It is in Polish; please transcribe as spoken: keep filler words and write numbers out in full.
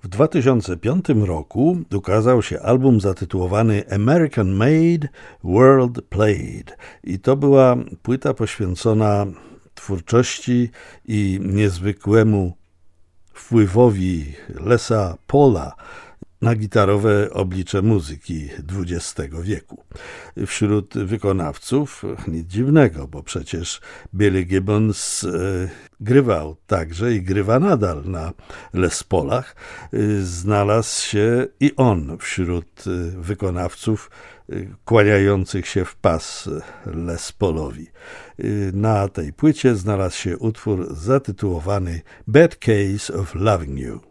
dwa tysiące piątym roku ukazał się album zatytułowany American Made, World Played i to była płyta poświęcona twórczości i niezwykłemu wpływowi Lesa Paula na gitarowe oblicze muzyki dwudziestego wieku. Wśród wykonawców nic dziwnego, bo przecież Billy Gibbons e, grywał także i grywa nadal na Les Paulach. E, znalazł się i on wśród e, wykonawców e, kłaniających się w pas Les Paulowi. E, na tej płycie znalazł się utwór zatytułowany Bad Case of Loving You.